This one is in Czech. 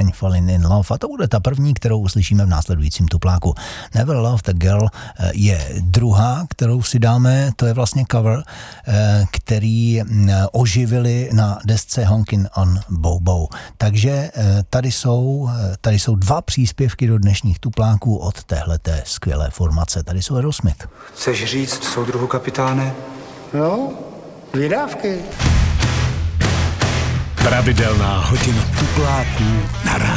píseň Falling in Love a to bude ta první, kterou uslyšíme v následujícím tupláku. Never Loved a Girl je druhá, kterou si dáme, to je vlastně cover, který oživili na desce Honkin' on Bobo. Takže tady jsou dva příspěvky do dnešních tupláků od téhleté skvělé formace. Tady jsou Aerosmith. Chceš říct soudruhu kapitáne? No, vydávky. Pravidelná hodina tupláků na rádiu.